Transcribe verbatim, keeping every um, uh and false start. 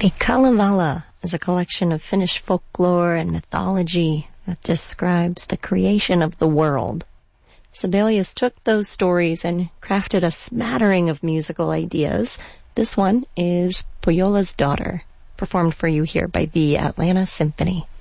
A Kalevala is a collection of Finnish folklore and mythology that describes the creation of the world. Sibelius took those stories and crafted a smattering of musical ideas. This one is Pohjola's Daughter, performed for you here by the Atlanta Symphony.